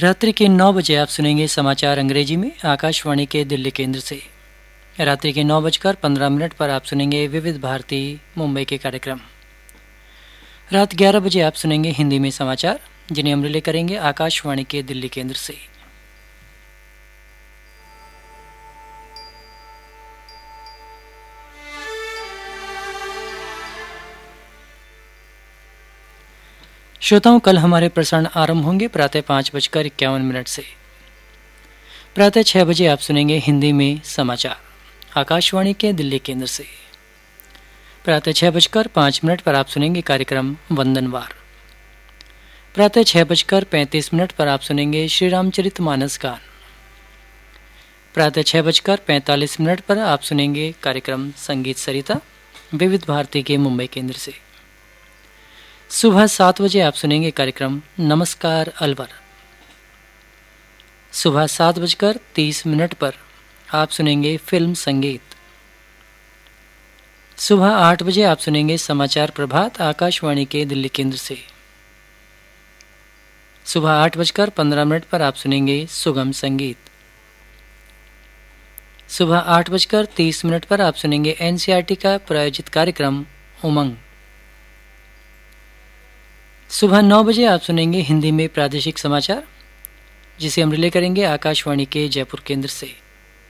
रात्रि के 9 बजे आप सुनेंगे समाचार अंग्रेजी में आकाशवाणी के दिल्ली केंद्र से। रात्रि के 9:15 पर आप सुनेंगे विविध भारती मुंबई के कार्यक्रम। रात 11 बजे आप सुनेंगे हिंदी में समाचार, जिन्हें हम रिले करेंगे आकाशवाणी के दिल्ली केंद्र से। श्रोताओं, कल हमारे प्रसारण आरंभ होंगे प्रातः 5:51 से। प्रातः 6 बजे आप सुनेंगे हिंदी में समाचार आकाशवाणी के दिल्ली केंद्र से। प्रातः 6:05 पर आप सुनेंगे कार्यक्रम वंदनवार। प्रातः 6:35 पर आप सुनेंगे श्री रामचरितमानस गान। प्रातः 6:45 पर आप सुनेंगे कार्यक्रम संगीत सरिता विविध भारती के मुंबई केंद्र से। सुबह 7 बजे आप सुनेंगे कार्यक्रम नमस्कार अलवर। सुबह 7:30 पर आप सुनेंगे फिल्म संगीत। सुबह 8 बजे आप सुनेंगे समाचार प्रभात आकाशवाणी के दिल्ली केंद्र से। सुबह 8:15 पर आप सुनेंगे सुगम संगीत। सुबह 8:30 पर आप सुनेंगे एनसीईआरटी का प्रायोजित कार्यक्रम उमंग। सुबह 9 बजे आप सुनेंगे हिंदी में प्रादेशिक समाचार, जिसे हम रिले करेंगे आकाशवाणी के जयपुर केंद्र से।